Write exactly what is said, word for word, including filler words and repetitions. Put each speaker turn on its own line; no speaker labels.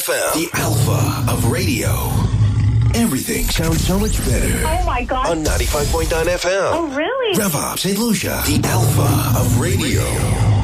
F M, the alpha of radio. Everything sounds so much better.
Oh, my God.
On ninety-five point nine F M.
Oh, really?
Rev Up Saint Lucia, the alpha of radio.